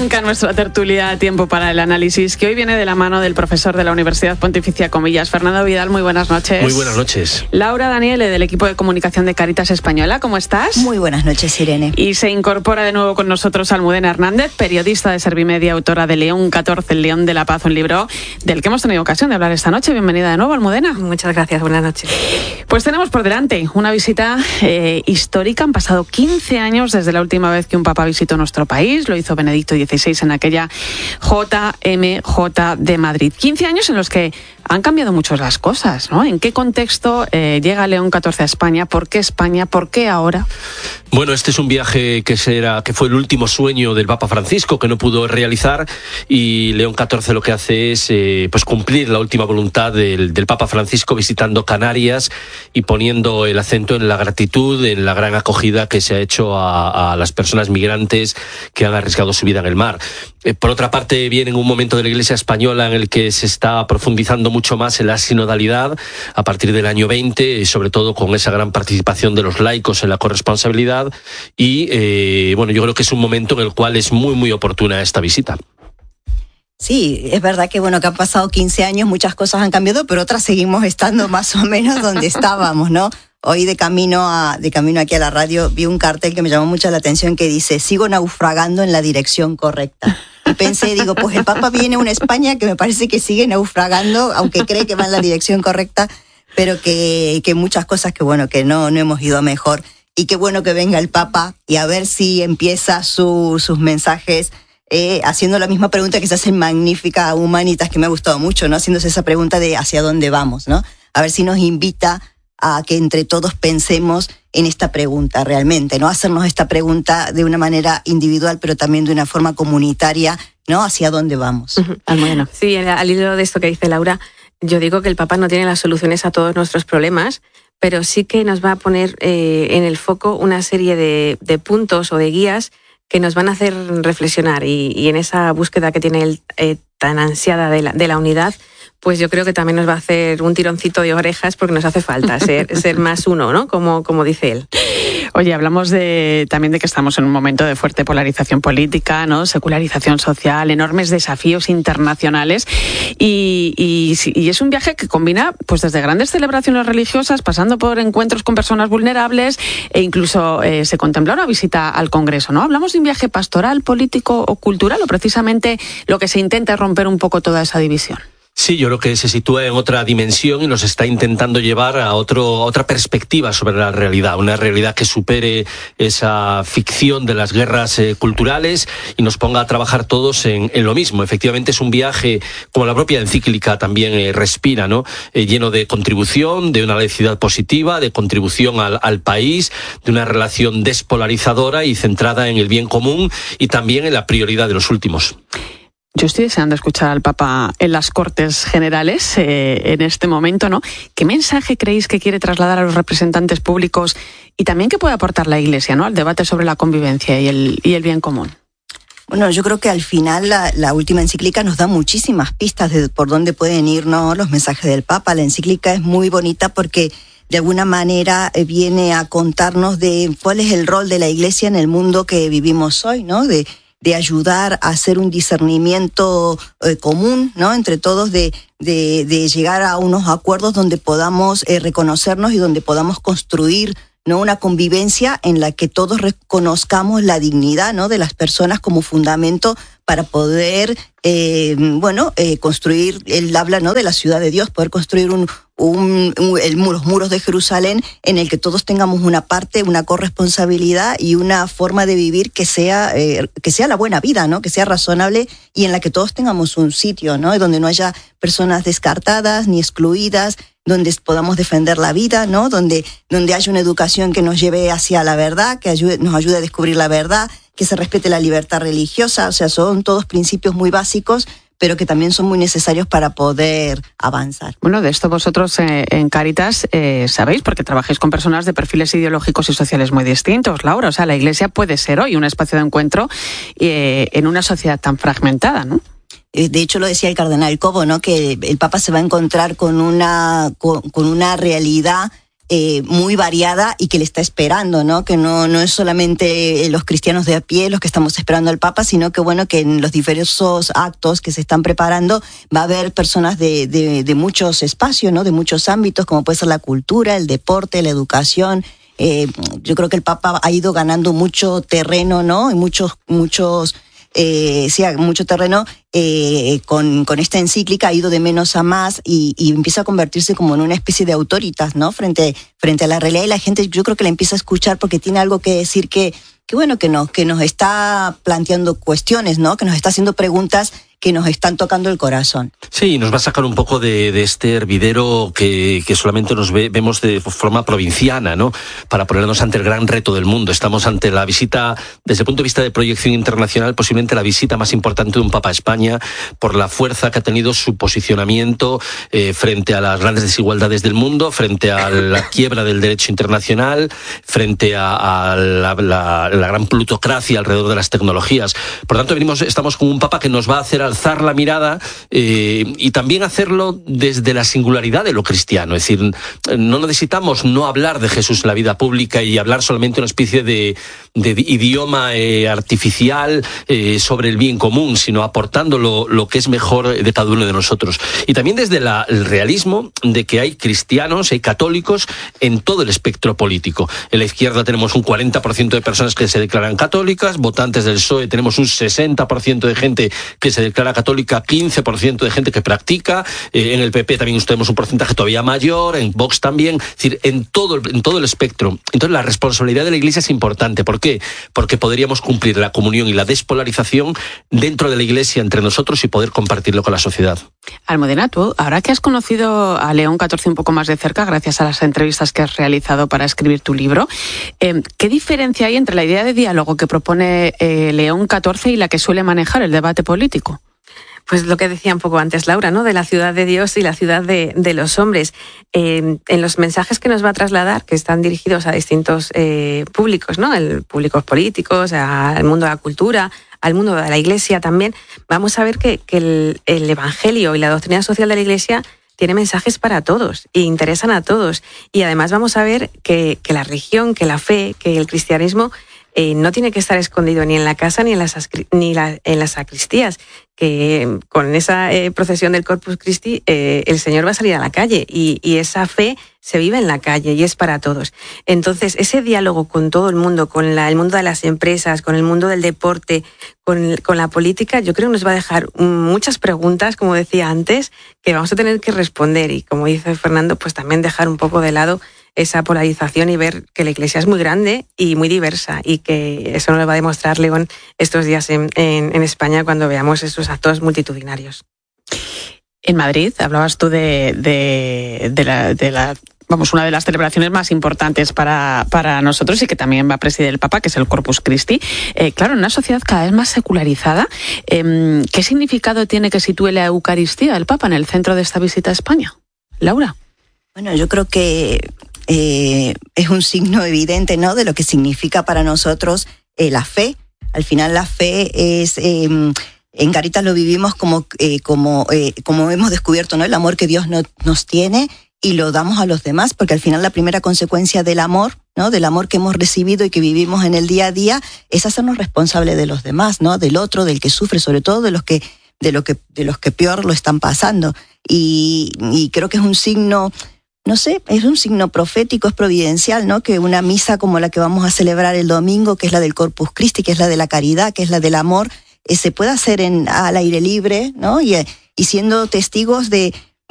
Arranca nuestra tertulia Tiempo para el Análisis, que hoy viene de la mano del profesor de la Universidad Pontificia Comillas, Fernando Vidal. Muy buenas noches. Muy buenas noches. Laura Daniele, del equipo de comunicación de Cáritas Española. ¿Cómo estás? Muy buenas noches, Irene. Y se incorpora de nuevo con nosotros Almudena Hernández, periodista de Servimedia, autora de León 14, el León de la Paz, un libro del que hemos tenido ocasión de hablar esta noche. Bienvenida de nuevo, Almudena. Muchas gracias, buenas noches. Pues tenemos por delante una visita histórica. Han pasado 15 años desde la última vez que un papa visitó nuestro país. Lo hizo Benedicto XVI en aquella JMJ de Madrid. 15 años en los que han cambiado mucho las cosas, ¿no? ¿En qué contexto llega León XIV a España? ¿Por qué España? ¿Por qué ahora? Bueno, este es un viaje que fue el último sueño del Papa Francisco, que no pudo realizar, y León XIV lo que hace es pues cumplir la última voluntad del Papa Francisco, visitando Canarias y poniendo el acento en la gratitud, en la gran acogida que se ha hecho a las personas migrantes que han arriesgado su vida en el mar. Por otra parte, viene en un momento de la Iglesia española en el que se está profundizando mucho más en la sinodalidad a partir del año 20, y sobre todo con esa gran participación de los laicos en la corresponsabilidad. Y bueno, yo creo que es un momento en el cual es muy, muy oportuna esta visita. Sí, es verdad que que han pasado 15 años, muchas cosas han cambiado, pero otras seguimos estando más o menos donde estábamos, ¿no? Hoy de camino aquí a la radio vi un cartel que me llamó mucho la atención que dice: sigo naufragando en la dirección correcta. Y pensé, pues el Papa viene a una España que me parece que sigue naufragando, aunque cree que va en la dirección correcta, pero que muchas cosas que no hemos ido a mejor. Y qué bueno que venga el Papa y a ver si empieza sus mensajes haciendo la misma pregunta que se hace en Magnífica Humanitas, que me ha gustado mucho, ¿no? Haciéndose esa pregunta de hacia dónde vamos, ¿no? A ver si nos invita a que entre todos pensemos en esta pregunta realmente, ¿no? Hacernos esta pregunta de una manera individual, pero también de una forma comunitaria, ¿no? ¿Hacia dónde vamos? Almudena. Sí, al hilo de esto que dice Laura, yo digo que el Papa no tiene las soluciones a todos nuestros problemas, pero sí que nos va a poner en el foco una serie de puntos o de guías que nos van a hacer reflexionar, y en esa búsqueda que tiene él tan ansiada de la unidad, pues yo creo que también nos va a hacer un tironcito de orejas, porque nos hace falta ser más uno, ¿no? Como dice él. Oye, hablamos también de que estamos en un momento de fuerte polarización política, ¿no? Secularización social, enormes desafíos internacionales, y es un viaje que combina pues desde grandes celebraciones religiosas, pasando por encuentros con personas vulnerables, e incluso se contempla una visita al Congreso, ¿no? Hablamos de un viaje pastoral, político o cultural, o precisamente lo que se intenta es romper un poco toda esa división. Sí, yo creo que se sitúa en otra dimensión y nos está intentando llevar a otra perspectiva sobre la realidad, una realidad que supere esa ficción de las guerras culturales y nos ponga a trabajar todos en lo mismo. Efectivamente es un viaje, como la propia encíclica también respira, ¿no? Lleno de contribución, de una laicidad positiva, de contribución al país, de una relación despolarizadora y centrada en el bien común y también en la prioridad de los últimos. Yo estoy deseando escuchar al Papa en las Cortes Generales en este momento, ¿no? ¿Qué mensaje creéis que quiere trasladar a los representantes públicos y también qué puede aportar la Iglesia, ¿no? Al debate sobre la convivencia y el bien común? Bueno, yo creo que al final la última encíclica nos da muchísimas pistas de por dónde pueden ir, ¿no?, los mensajes del Papa. La encíclica es muy bonita porque de alguna manera viene a contarnos de cuál es el rol de la Iglesia en el mundo que vivimos hoy, ¿no? De ayudar a hacer un discernimiento común, ¿no?, entre todos, de llegar a unos acuerdos donde podamos reconocernos y donde podamos construir, ¿no?, una convivencia en la que todos reconozcamos la dignidad, ¿no?, de las personas como fundamento para poder construir, él habla, ¿no?, de la ciudad de Dios, poder construir los muros de Jerusalén en el que todos tengamos una parte, una corresponsabilidad y una forma de vivir que sea la buena vida, ¿no?, que sea razonable y en la que todos tengamos un sitio, ¿no?, donde no haya personas descartadas ni excluidas, donde podamos defender la vida, ¿no?, donde haya una educación que nos lleve hacia la verdad, que nos ayude a descubrir la verdad, que se respete la libertad religiosa. O sea, son todos principios muy básicos, pero que también son muy necesarios para poder avanzar. Bueno, de esto vosotros en Cáritas sabéis, porque trabajáis con personas de perfiles ideológicos y sociales muy distintos, Laura. O sea, la Iglesia puede ser hoy un espacio de encuentro en una sociedad tan fragmentada, ¿no? De hecho, lo decía el cardenal Cobo, ¿no?, que el Papa se va a encontrar con una realidad muy variada y que le está esperando, ¿no? Que no es solamente los cristianos de a pie los que estamos esperando al Papa, sino que bueno, que en los diversos actos que se están preparando va a haber personas de muchos espacios, ¿no? De muchos ámbitos, como puede ser la cultura, el deporte, la educación. Yo creo que el Papa ha ido ganando mucho terreno, ¿no? Y mucho terreno con esta encíclica, ha ido de menos a más y empieza a convertirse como en una especie de autoritas, ¿no? Frente a la realidad, y la gente, yo creo que la empieza a escuchar porque tiene algo que decir que nos está planteando cuestiones, ¿no? Que nos está haciendo preguntas que nos están tocando el corazón. Sí, nos va a sacar un poco de este hervidero que solamente nos vemos de forma provinciana, ¿no? Para ponernos ante el gran reto del mundo. Estamos ante la visita, desde el punto de vista de proyección internacional, posiblemente la visita más importante de un Papa a España, por la fuerza que ha tenido su posicionamiento frente a las grandes desigualdades del mundo, frente a la quiebra del derecho internacional, frente a la gran plutocracia alrededor de las tecnologías. Por tanto, estamos con un Papa que nos va a hacer alzar la mirada y también hacerlo desde la singularidad de lo cristiano. Es decir, no necesitamos no hablar de Jesús en la vida pública y hablar solamente una especie de idioma artificial sobre el bien común, sino aportando lo que es mejor de cada uno de nosotros. Y también desde el realismo de que hay cristianos, hay católicos en todo el espectro político. En la izquierda tenemos un 40% de personas que se declaran católicas, votantes del PSOE tenemos un 60% de gente que se declara católica, 15% de gente que practica, en el PP también tenemos un porcentaje todavía mayor, en Vox también, es decir, en todo el espectro. Entonces la responsabilidad de la Iglesia es importante. ¿Por qué? Porque podríamos cumplir la comunión y la despolarización dentro de la Iglesia entre nosotros y poder compartirlo con la sociedad. Almudena, tú, ahora que has conocido a León XIV un poco más de cerca, gracias a las entrevistas que has realizado para escribir tu libro, ¿qué diferencia hay entre la idea de diálogo que propone León XIV y la que suele manejar el debate político? Pues lo que decía un poco antes Laura, ¿no? De la ciudad de Dios y la ciudad de los hombres. En los mensajes que nos va a trasladar, que están dirigidos a distintos públicos, ¿no? Públicos políticos, al mundo de la cultura, al mundo de la Iglesia también, vamos a ver que el Evangelio y la doctrina social de la Iglesia tiene mensajes para todos e interesan a todos. Y además vamos a ver que la religión, que la fe, que el cristianismo no tiene que estar escondido ni en la casa ni en las sacristías, que con esa procesión del Corpus Christi el Señor va a salir a la calle y esa fe se vive en la calle y es para todos. Entonces, ese diálogo con todo el mundo, con el mundo de las empresas, con el mundo del deporte, con la política, yo creo que nos va a dejar muchas preguntas, como decía antes, que vamos a tener que responder y, como dice Fernando, pues también dejar un poco de lado esa polarización y ver que la Iglesia es muy grande y muy diversa y que eso nos lo va a demostrar León estos días en España cuando veamos esos actos multitudinarios. En Madrid, hablabas tú de una de las celebraciones más importantes para nosotros y que también va a presidir el Papa, que es el Corpus Christi. Claro, en una sociedad cada vez más secularizada, ¿qué significado tiene que sitúe la Eucaristía, el Papa, en el centro de esta visita a España? Laura. Bueno, yo creo que es un signo evidente, ¿no?, de lo que significa para nosotros la fe. Al final la fe es, en Caritas lo vivimos como hemos descubierto, ¿no?, el amor que Dios nos tiene y lo damos a los demás, porque al final la primera consecuencia del amor, ¿no?, del amor que hemos recibido y que vivimos en el día a día, es hacernos responsables de los demás, ¿no?, del otro, del que sufre, sobre todo de los que peor lo están pasando. Y creo que es un signo, no sé, es un signo profético, es providencial, ¿no?, que una misa como la que vamos a celebrar el domingo, que es la del Corpus Christi, que es la de la caridad, que es la del amor, se pueda hacer al aire libre, ¿no?, y siendo testigos de